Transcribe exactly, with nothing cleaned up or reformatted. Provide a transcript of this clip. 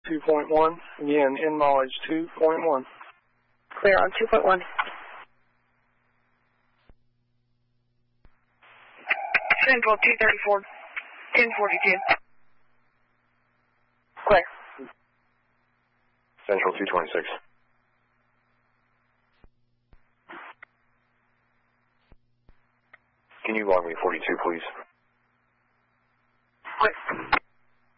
two point one. Again, in mileage two point one. Clear on two point one. Central two thirty-four, ten forty-two. Clear. Central two twenty-six. Can you log me forty-two, please?